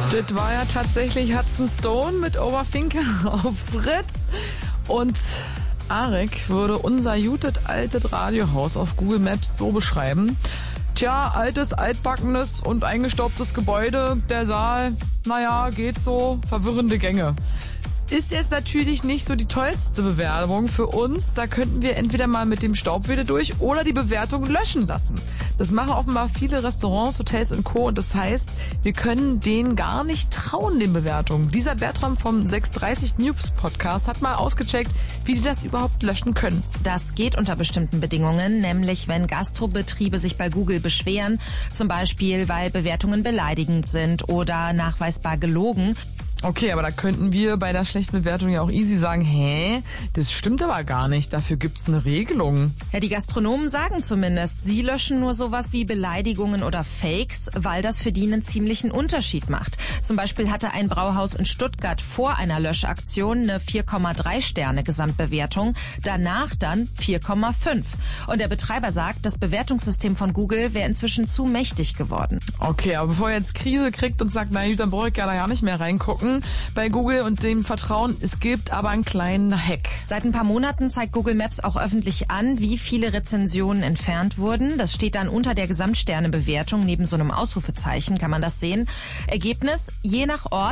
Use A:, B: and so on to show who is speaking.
A: Das war ja tatsächlich Hudson Stone mit Overthinker auf Fritz. Und Arik würde unser gutes altes Radiohaus auf Google Maps so beschreiben. Tja, altes, altbackenes und eingestaubtes Gebäude, der Saal, naja, geht so, verwirrende Gänge. Ist jetzt natürlich nicht so die tollste Bewerbung für uns. Da könnten wir entweder mal mit dem Staub wieder durch oder die Bewertung löschen lassen. Das machen offenbar viele Restaurants, Hotels und Co. Und das heißt, wir können denen gar nicht trauen, den Bewertungen. Dieser Bertram vom 630 News Podcast hat mal ausgecheckt, wie die das überhaupt löschen können.
B: Das geht unter bestimmten Bedingungen, nämlich wenn Gastrobetriebe sich bei Google beschweren, zum Beispiel weil Bewertungen beleidigend sind oder nachweisbar gelogen.
A: Okay, aber da könnten wir bei der schlechten Bewertung ja auch easy sagen, das stimmt aber gar nicht, dafür gibt's eine Regelung.
B: Ja, die Gastronomen sagen zumindest, sie löschen nur sowas wie Beleidigungen oder Fakes, weil das für die einen ziemlichen Unterschied macht. Zum Beispiel hatte ein Brauhaus in Stuttgart vor einer Löschaktion eine 4,3 Sterne Gesamtbewertung, danach dann 4,5. Und der Betreiber sagt, das Bewertungssystem von Google wäre inzwischen zu mächtig geworden.
A: Okay, aber bevor ihr jetzt Krise kriegt und sagt, na gut, dann brauche ich ja da ja nicht mehr reingucken bei Google und dem Vertrauen, es gibt aber einen kleinen Hack.
B: Seit ein paar Monaten zeigt Google Maps auch öffentlich an, wie viele Rezensionen entfernt wurden. Das steht dann unter der Gesamtsternebewertung, neben so einem Ausrufezeichen kann man das sehen. Ergebnis, je nach Ort